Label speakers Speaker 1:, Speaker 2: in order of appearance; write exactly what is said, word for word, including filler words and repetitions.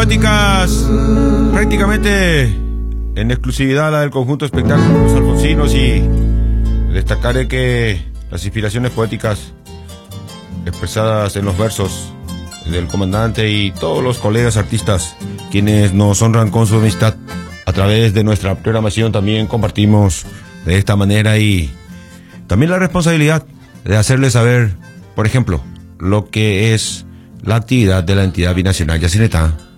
Speaker 1: poéticas prácticamente en exclusividad la del conjunto espectáculo Los Alfonsinos, y destacaré que las inspiraciones poéticas expresadas en los versos del comandante y todos los colegas artistas quienes nos honran con su amistad a través de nuestra programación también compartimos de esta manera, y también la responsabilidad de hacerles saber, por ejemplo, lo que es la actividad de la entidad binacional Yacyretá